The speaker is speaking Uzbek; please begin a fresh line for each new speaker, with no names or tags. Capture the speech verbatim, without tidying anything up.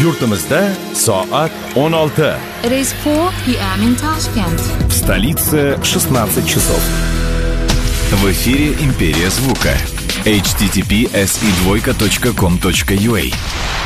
Yurtimizda soat o'n olti.
It is four p m in Tashkent.
В столице шестнадцать часов.
В эфире «Империя звука». эйч ти ти пи эс и двойка точка ком точка ю а.